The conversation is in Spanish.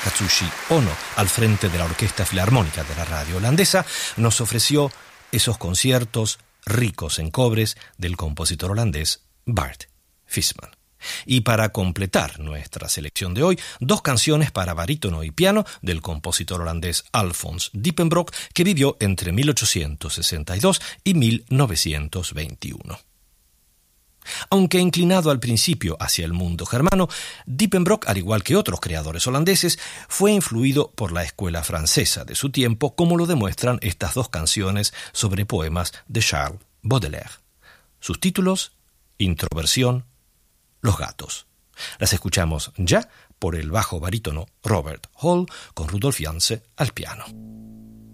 Katsushi Ono, al frente de la Orquesta Filarmónica de la radio holandesa, nos ofreció esos conciertos ricos en cobres del compositor holandés Bart Visman. Y para completar nuestra selección de hoy, 2 canciones para barítono y piano del compositor holandés Alfons Diepenbrock, que vivió entre 1862 y 1921. Aunque inclinado al principio hacia el mundo germano, Diepenbrock, al igual que otros creadores holandeses, fue influido por la escuela francesa de su tiempo, como lo demuestran estas 2 canciones sobre poemas de Charles Baudelaire. Sus títulos: Introversión, Los gatos. Las escuchamos ya por el bajo barítono Robert Hall con Rudolf Janse al piano.